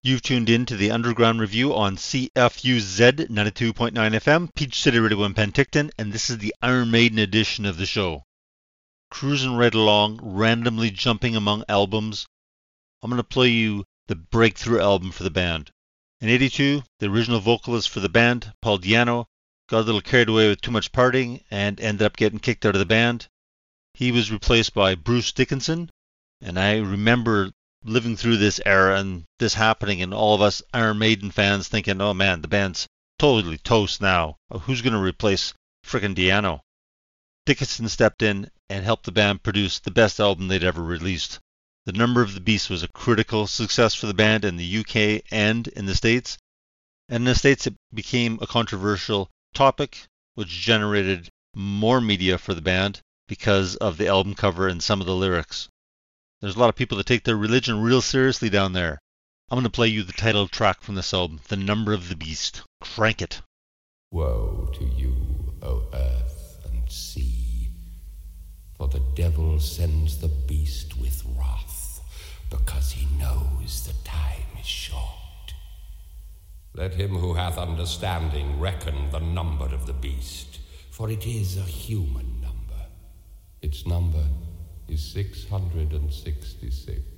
You've tuned in to the Underground Review on CFUZ 92.9 FM, Peach City Radio in Penticton, and this is the Iron Maiden edition of the show. Cruising right along, randomly jumping among albums. I'm going to play you the breakthrough album for the band. In '82, the original vocalist for the band, Paul Di'Anno, got a little carried away with too much partying and ended up getting kicked out of the band. He was replaced by Bruce Dickinson, and I remember living through this era and this happening, and all of us Iron Maiden fans thinking, oh man, the band's totally toast now. Who's going to replace frickin' Di'Anno? Dickinson stepped in and helped the band produce the best album they'd ever released. The Number of the Beast was a critical success for the band in the UK and in the States. And in the States it became a controversial topic, which generated more media for the band because of the album cover and some of the lyrics. There's a lot of people that take their religion real seriously down there. I'm going to play you the title track from this album, The Number of the Beast. Crank it. Woe to you, O earth and sea, for the devil sends the beast with wrath, because he knows the time is short. Let him who hath understanding reckon the number of the beast, for it is a human number. Its number is 666.